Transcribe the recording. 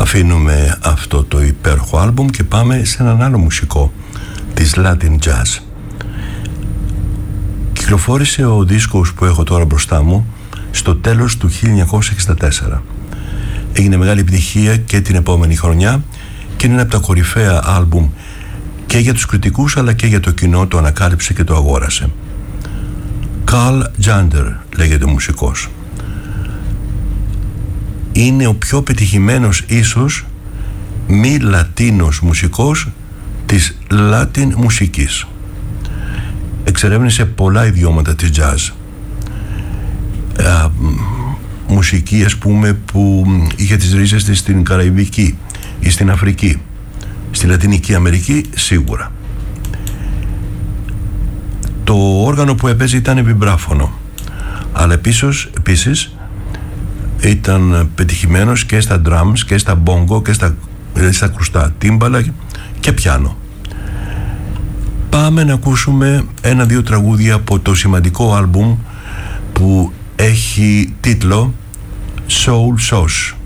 Αφήνουμε αυτό το υπέροχο άλμπουμ και πάμε σε έναν άλλο μουσικό της Latin Jazz. Κυκλοφόρησε ο δίσκος που έχω τώρα μπροστά μου στο τέλος του 1964. Έγινε μεγάλη επιτυχία και την επόμενη χρονιά και είναι ένα από τα κορυφαία άλμπουμ και για τους κριτικούς αλλά και για το κοινό, το ανακάλυψε και το αγόρασε. Carl Jander λέγεται ο μουσικός. Είναι ο πιο πετυχημένος ίσως μη Λατίνος μουσικός της Latin μουσικής. Εξερεύνησε πολλά ιδιώματα της jazz. Μουσική, ας πούμε, που είχε τις ρίζες της στην Καραϊβική ή στην Αφρική, στη Λατινική Αμερική σίγουρα. Το όργανο που έπαιζε ήταν βιμπράφωνο, αλλά επίσης ήταν πετυχημένος και στα drums και στα bongo και στα κρουστά τύμπαλα και πιάνο. Πάμε να ακούσουμε ένα-δύο τραγούδια από το σημαντικό άλμπουμ που έχει τίτλο Soul Sauce.